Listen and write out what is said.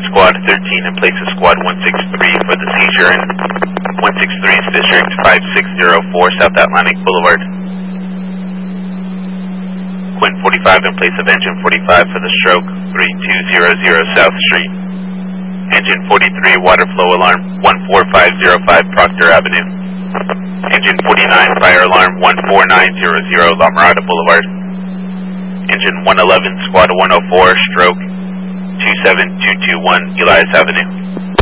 Squad 13 in place of Squad 163 for the seizure in 163's District 5604 South Atlantic Boulevard. Quinn 45 in place of Engine 45 for the stroke 3200 South Street. Engine 43 water flow alarm 14505 Proctor Avenue. Engine 49 fire alarm 14900 La Mirada Boulevard. Engine 111 Squad 104 stroke 27221 Elias Avenue.